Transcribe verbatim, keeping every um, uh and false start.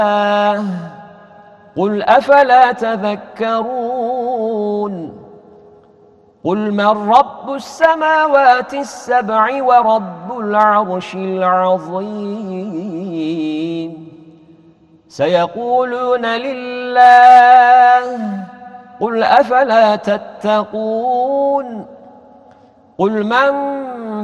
قل أفلا تذكرون قل من رب السماوات السبع ورب العرش العظيم سيقولون لله قل أفلا تتقون قل من